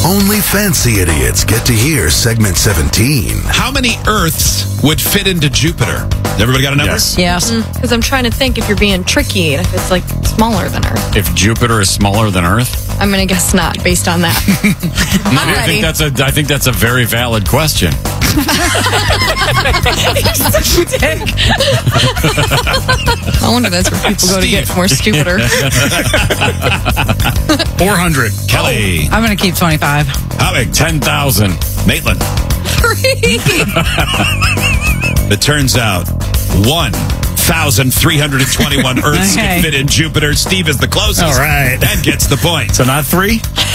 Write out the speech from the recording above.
Only fancy idiots get to hear segment 17. How many Earths would fit into Jupiter? Everybody got a number? Yes. Because I'm trying to think if you're being tricky and if it's like smaller than Earth. If Jupiter is smaller than Earth? I'm going to guess not based on that. I'm ready. I think that's a very valid question. I wonder that's where people go to get more stupider. 400. Kelly. I'm going to keep 25. How big? 10,000. Maitland. 3. It turns out 1,321 Earths Okay. can fit in Jupiter. Steve is the closest. All right. And gets the point. So not 3?